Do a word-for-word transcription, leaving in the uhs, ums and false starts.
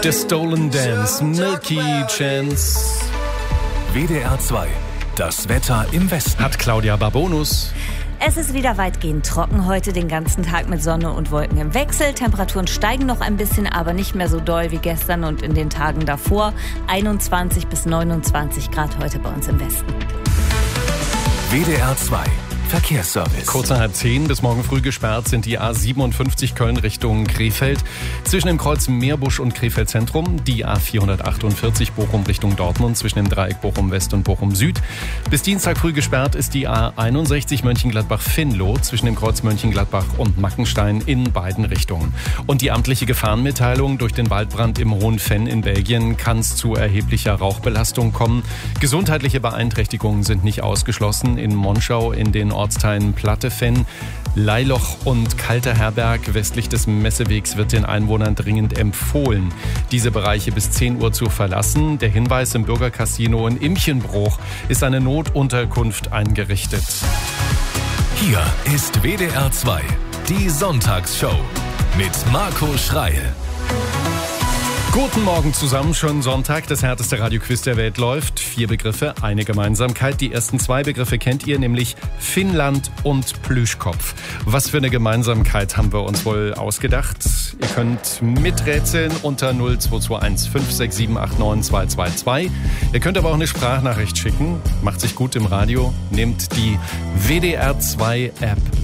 The Stolen Dance, Milky Chance. W D R zwei, das Wetter im Westen. Hat Claudia Barbonus. Es ist wieder weitgehend trocken heute, den ganzen Tag mit Sonne und Wolken im Wechsel. Temperaturen steigen noch ein bisschen, aber nicht mehr so doll wie gestern und in den Tagen davor. einundzwanzig bis neunundzwanzig Grad heute bei uns im Westen. W D R zwei, Verkehrsservice. Kurz nach halb zehn, bis morgen früh gesperrt sind die A siebenundfünfzig Köln Richtung Krefeld. Zwischen dem Kreuz Meerbusch und Krefeld Zentrum. Die A vierhundertachtundvierzig Bochum Richtung Dortmund zwischen dem Dreieck Bochum West und Bochum Süd. Bis Dienstag früh gesperrt ist die A einundsechzig Mönchengladbach-Finloh zwischen dem Kreuz Mönchengladbach und Mackenstein in beiden Richtungen. Und die amtliche Gefahrenmitteilung: durch den Waldbrand im Hohen Venn in Belgien kann es zu erheblicher Rauchbelastung kommen. Gesundheitliche Beeinträchtigungen sind nicht ausgeschlossen. In Monschau in den Ortsteilen Platte-Venn, Leiloch und Kalter Herberg westlich des Messewegs wird den Einwohnern dringend empfohlen, diese Bereiche bis zehn Uhr zu verlassen. Der Hinweis: im Bürgercasino in Imchenbruch ist eine Notunterkunft eingerichtet. Hier ist W D R zwei, die Sonntagsshow mit Marco Schreil. Guten Morgen zusammen, schönen Sonntag. Das härteste Radioquiz der Welt läuft. Vier Begriffe, eine Gemeinsamkeit. Die ersten zwei Begriffe kennt ihr, nämlich Finnland und Plüschkopf. Was für eine Gemeinsamkeit haben wir uns wohl ausgedacht? Ihr könnt miträtseln unter null zwei zwei eins fünf sechs sieben acht neun zwei zwei zwei. Ihr könnt aber auch eine Sprachnachricht schicken. Macht sich gut im Radio. Nehmt die W D R zwei App